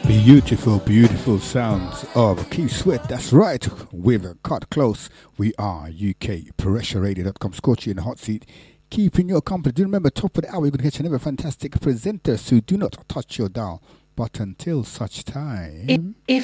Beautiful, beautiful sounds of Keith Sweat. That's right. With Cut Close, we are UK Pressure Radio.com. Scorchy in the hot seat, keeping your company. Do remember, top of the hour, you're going to get another fantastic presenter. So do not touch your dial. But until such time. If